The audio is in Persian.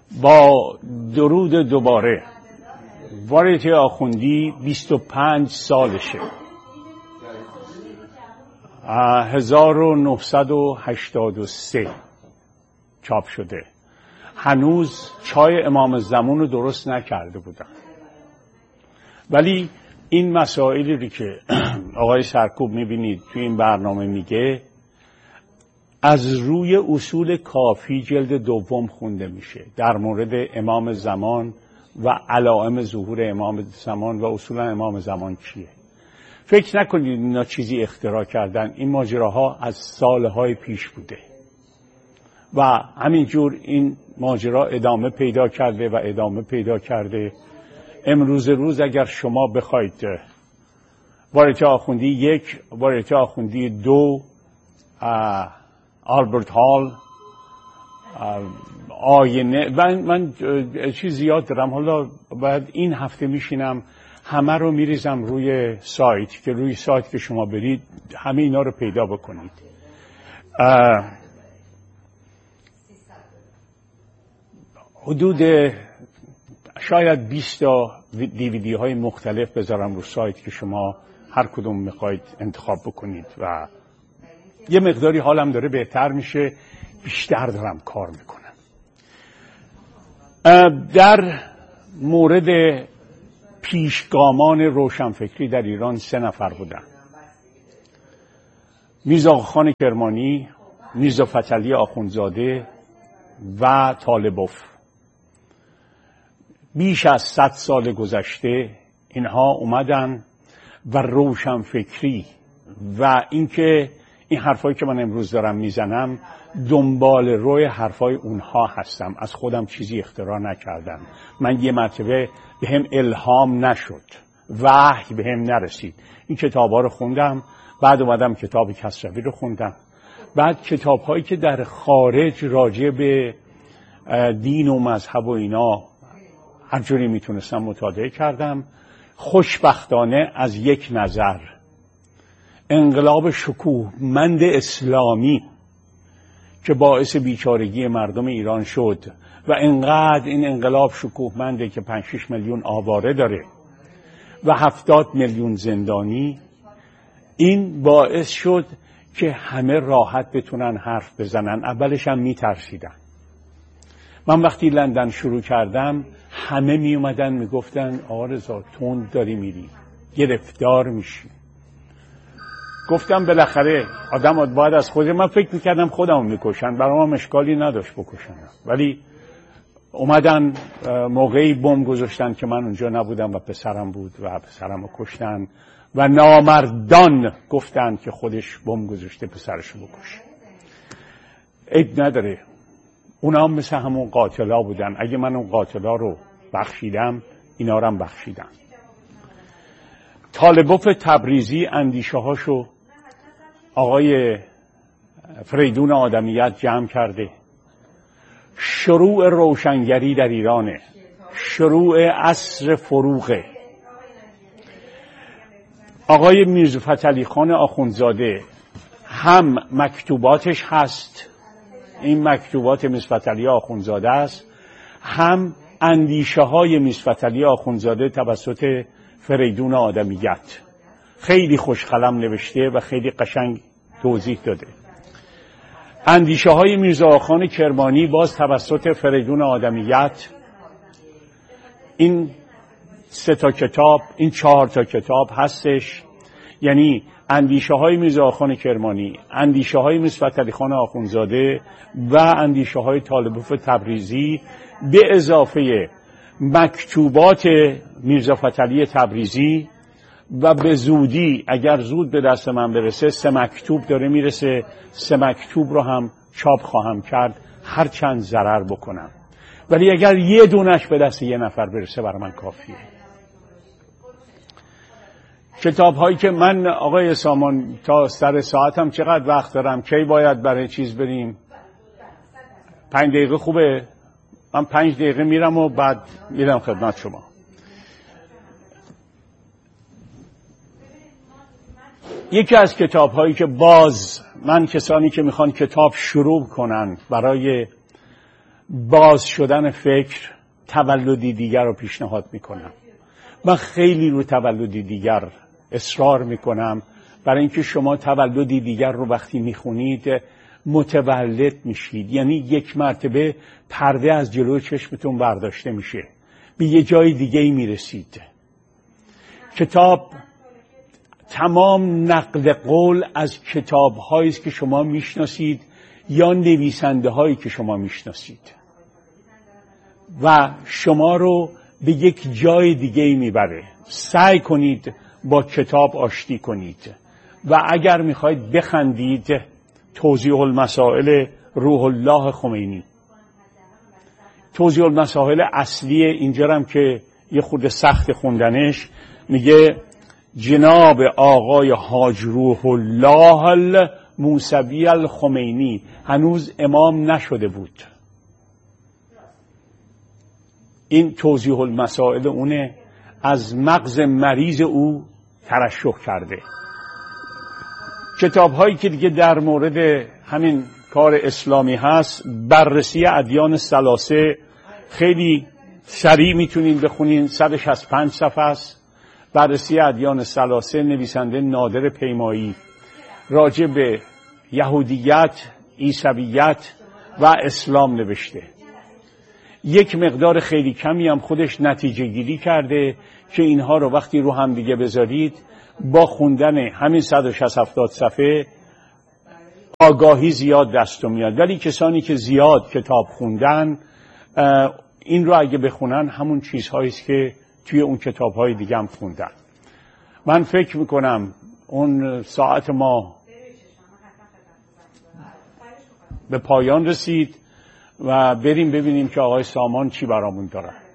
با درود دوباره. واریته آخوندی 25 سالشه، 1983 چاپ شده. هنوز چای امام زمان رو درست نکرده بودن، ولی این مسائلی رو که آقای سرکوب میبینید توی این برنامه میگه از روی اصول کافی جلد دوم خونده میشه در مورد امام زمان و علائم ظهور امام زمان و اصولا امام زمان چیه. فکر نکنید اینا چیزی اختراع کردن، این ماجراها از سالهای پیش بوده و همینجور این ماجرا ادامه پیدا کرده و ادامه پیدا کرده. امروز روز اگر شما بخواید واریته آخوندی 1، واریته آخوندی 2، آلبرت هال، آینه، من چیز زیاد دارم. حالا باید این هفته میشینم همه رو میریزم روی سایت که روی سایت که شما برید همه اینا رو پیدا بکنید. حدود شاید 20 تا دیویدی های مختلف بذارم رو سایت که شما هر کدوم میخواید انتخاب بکنید و یه مقداری حالم داره بهتر میشه، بیشتر دارم کار میکنم. در مورد پیشگامان روشنفکری در ایران 3 نفر بودن: میرزا آقاخان کرمانی، میرزا فتحعلی آخوندزاده و طالبوف. بیش از 100 سال گذشته اینها اومدن و روشنفکری و اینکه این حرفایی که من امروز دارم میزنم دنبال روی حرفای اونها هستم، از خودم چیزی اختراع نکردم. من یه مرتبه به هم الهام نشد، وحی به هم نرسید. این کتابا رو خوندم، بعد اومدم کتاب کسروی رو خوندم، بعد کتابهایی که در خارج راجع به دین و مذهب و اینا هر جوری میتونستم مطالعه کردم. خوشبختانه از یک نظر انقلاب شکوهمند اسلامی که باعث بیچارگی مردم ایران شد و انقدر این انقلاب شکوهمنده که 5-6 میلیون آواره داره و 70 میلیون زندانی، این باعث شد که همه راحت بتونن حرف بزنن. اولش هم میترسیدن. من وقتی لندن شروع کردم همه می اومدن میگفتن آقا رضا تند داری میری، گرفتار میشی. گفتم بالاخره آدم باید از خود، من فکر میکردم خودمو میکشن، برام اشکالی نداشت بکشن، ولی اومدن موقعی بمب گذاشتن که من اونجا نبودم و پسرم بود و پسرمو کشتن و نامردان گفتن که خودش بمب گذاشته پسرشو بکشه. عیب نداره، اونا هم مثل همون قاتلا بودن. اگه من اون قاتلا رو بخشیدم اینا رو هم بخشیدم. طالبوف تبریزی اندیشه هاشو آقای فریدون آدمیت جمع کرده. شروع روشنگری در ایرانه، شروع عصر فروغه. آقای میرزا فتحعلی خان آخوندزاده هم مکتوباتش هست، این مکتوبات میرزا فتحعلی آخوندزاده است، هم اندیشه های میرزا فتحعلی آخوندزاده توسط فریدون آدمیت. خیلی خوشقلم نوشته و خیلی قشنگ توضیح داده. اندیشه های میرزا آقاخان کرمانی باز توسط فریدون آدمیت. این 3 تا کتاب، این 4 تا کتاب هستش. یعنی اندیشه های میرزا آقاخان کرمانی، اندیشه های میرزا فتحعلی خان آخوندزاده و اندیشه های طالبوف تبریزی به اضافه مکتوبات میرزا فتحعلی تبریزی و به زودی اگر زود به دست من برسه 3 مکتوب داره میرسه. 3 مکتوب رو هم چاپ خواهم کرد هر چند ضرر بکنم، ولی اگر یه دونش به دست یه نفر برسه برای من کافیه. کتاب هایی که من آقای سامان تا سر ساعتم چقدر وقت دارم، کی باید برای چیز بریم؟ 5 دقیقه خوبه؟ من 5 دقیقه میرم و بعد میرم خدمت شما. یکی از کتاب هایی که باز من کسانی که میخوان کتاب شروع کنن برای باز شدن فکر، تولدی دیگر رو پیشنهاد میکنم. من خیلی رو تولدی دیگر اصرار میکنم، برای اینکه شما تولدی دیگر رو وقتی میخونید متولد میشید، یعنی یک مرتبه پرده از جلوی چشمتون برداشته میشه، به یه جای دیگه ای میرسید. کتاب تمام نقل قول از کتاب هایی است که شما میشناسید یا نویسنده هایی که شما میشناسید و شما رو به یک جای دیگه ای میبره. سعی کنید با کتاب آشتی کنید و اگر میخواید بخندید، توضیح المسائل روح الله خمینی، توضیح المسائل اصلی اینجا هم که یه خود سخت خوندنش، میگه جناب آقای حاج روح الله الموسوی الخمینی هنوز امام نشده بود. این توضیح المسائل اونه، از مغز مریض او ترشح کرده. کتاب هایی که دیگه در مورد همین کار اسلامی هست، بررسی ادیان ثلاثه، خیلی سریع میتونین بخونین، 165 صفحه است. بررسی ادیان ثلاثه، نویسنده نادر پیمایی، راجع به یهودیت، عیسویت و اسلام نوشته. یک مقدار خیلی کمی هم خودش نتیجه گیری کرده که اینها رو وقتی رو هم دیگه بذارید، با خوندن همین 160-70 صفحه آگاهی زیاد دست میاد. ولی کسانی که زیاد کتاب خوندن، این رو اگه بخونن همون چیزهایی است که توی اون کتاب‌های دیگه هم خوندن. من فکر میکنم اون ساعت ما به پایان رسید و بریم ببینیم که آقای سامان چی برامون داره.